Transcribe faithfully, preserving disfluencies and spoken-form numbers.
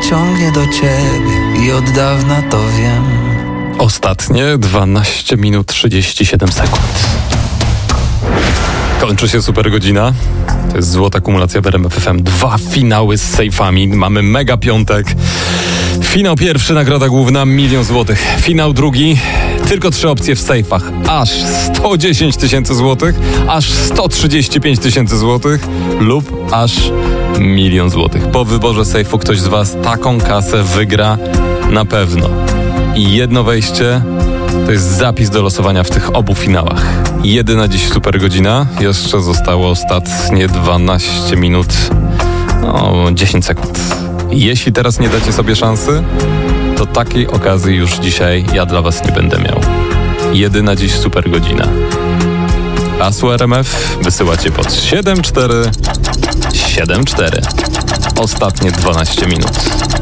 ciągnie do ciebie i od dawna to wiem. Ostatnie dwanaście minut trzydzieści siedem sekund. Kończy się super godzina. To jest złota kumulacja w R M F F M. Dwa finały z sejfami. Mamy mega piątek. Finał pierwszy, nagroda główna, milion złotych. Finał drugi, tylko trzy opcje w sejfach. Aż sto dziesięć tysięcy złotych, aż sto trzydzieści pięć tysięcy złotych lub aż milion złotych. Po wyborze sejfu ktoś z was taką kasę wygra na pewno. I jedno wejście to jest zapis do losowania w tych obu finałach. Jedyna dziś super godzina. Jeszcze zostało ostatnie dwanaście minut, no dziesięć sekund. Jeśli teraz nie dacie sobie szansy, to takiej okazji już dzisiaj ja dla was nie będę miał. Jedyna dziś super godzina. Hasło R M F wysyłacie pod siedem cztery siedem cztery. Ostatnie dwanaście minut.